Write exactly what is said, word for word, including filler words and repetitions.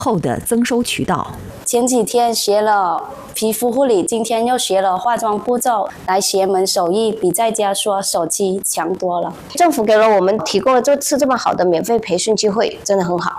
后的增收渠道。 前几天学了皮肤护理，今天又学了化妆步骤，来学门手艺比在家刷手机强多了。 政府给了我们提供了这次这么好的免费培训机会，真的很好。